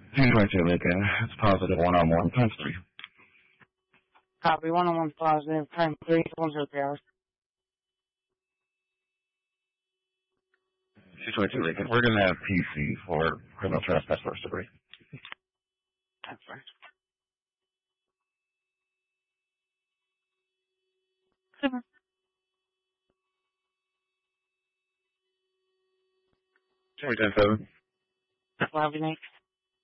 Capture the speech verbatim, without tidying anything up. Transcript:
two twenty-two, Lincoln. It's positive one-on-one, times three. Copy, one-on-one positive, time three, one zero three hours. two twenty-two, Lincoln. We're going to have P C for criminal trespass first degree. That's right. Super. Ten seven. Love you, Nick.